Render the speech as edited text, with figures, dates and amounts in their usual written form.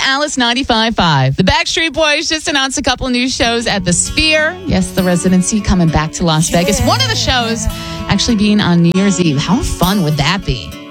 Alice 95.5. The Backstreet Boys just announced a couple new shows at the Sphere. Yes, the residency coming back to Las Vegas. One of the shows actually being on New Year's Eve. How fun would that be?